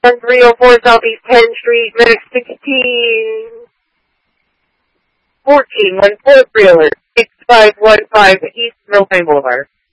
1304 Southeast 10th Street, Medic 1614, 14 Trailer, 6515 East Milton Boulevard.